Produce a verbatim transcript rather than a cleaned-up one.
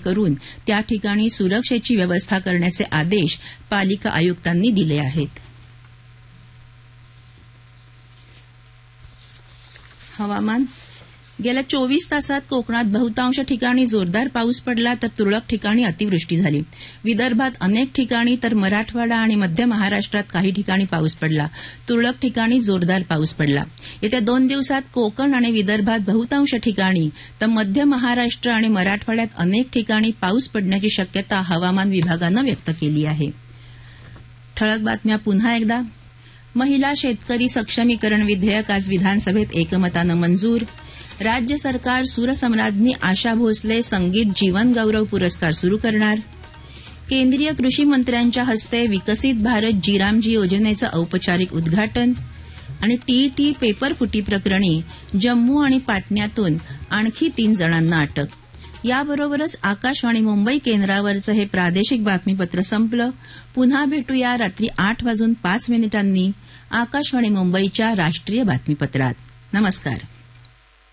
करून त्या ठिकाणी सुरक्षेची व्यवस्था करण्याचे आदेश पालिका आयुक्तांनी दिले आहेत. हवामान. गेल्या चोवीस तासात कोकणात बहुतांश ठिकाणी जोरदार पाऊस पडला तर तुरळक ठिकाणी अतिवृष्टी झाली. विदर्भात अनेक ठिकाणी तर मराठवाडा आणि मध्य महाराष्ट्रात काही ठिकाणी पाऊस पडला. तुरळक ठिकाणी जोरदार पाऊस पडला. येत्या दोन दिवसात कोकण आणि विदर्भात बहुतांश ठिकाणी तर मध्य महाराष्ट्र आणि मराठवाड्यात अनेक ठिकाणी पाऊस पडण्याची शक्यता हवामान विभागानं व्यक्त केली आहे. ठळक बातम्या पुन्हा एकदा. महिला शेतकरी सक्षमीकरण विधेयक आज विधानसभेत एकमतानं मंजूर. राज्य सरकार सूरसम्राज्ञी आशा भोसले संगीत जीवन गौरव पुरस्कार सुरू करणार. केंद्रीय कृषी मंत्र्यांच्या हस्ते विकसित भारत जीरामजी योजनेचं औपचारिक उद्घाटन. आणि टीईटी पेपरफुटी प्रकरणी जम्मू आणि पाटण्यातून आणखी तीन जणांना अटक. याबरोबरच आकाशवाणी मुंबई केंद्रावरचं हे प्रादेशिक बातमीपत्र संपलं. पुन्हा भेटूया रात्री आठ वाजून पाच मिनिटांनी आकाशवाणी मुंबईच्या राष्ट्रीय बातमीपत्रात. नमस्कार.